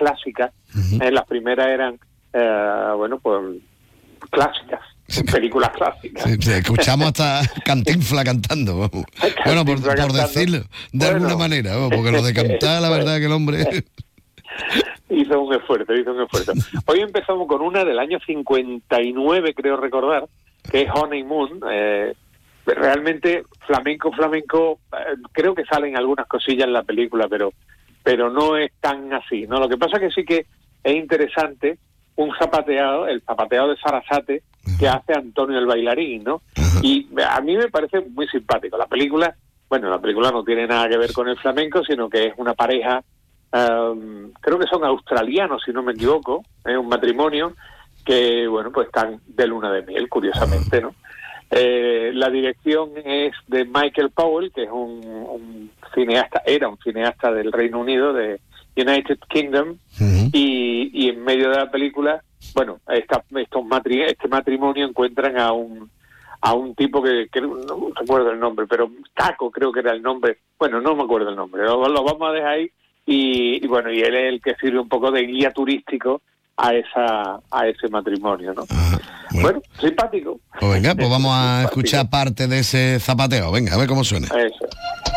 clásicas. Las primeras eran, pues clásicas, películas clásicas. Sí, escuchamos hasta Cantinflas cantando, vamos. Bueno, por decirlo de alguna manera, vamos, porque lo de cantar, la verdad que el hombre... hizo un esfuerzo. Hoy empezamos con una del año 59, creo recordar, que es Honeymoon. Realmente flamenco, creo que salen algunas cosillas en la película, pero no es tan así, ¿no? Lo que pasa que sí que es interesante el zapateo de Sarasate que hace Antonio el bailarín, ¿no? Y a mí me parece muy simpático. La película no tiene nada que ver con el flamenco, sino que es una pareja, creo que son australianos, si no me equivoco, es un matrimonio que, pues están de luna de miel, curiosamente, ¿no? La dirección es de Michael Powell, que es un cineasta, era un cineasta del Reino Unido, de United Kingdom, y en medio de la película, este matrimonio encuentran a un tipo que no recuerdo el nombre, pero Taco creo que era el nombre, no me acuerdo el nombre, lo vamos a dejar ahí, y él es el que sirve un poco de guía turístico a ese matrimonio, ¿no? Bueno, simpático. Pues venga, pues vamos a escuchar parte de ese zapateo. Venga, a ver cómo suena. Eso.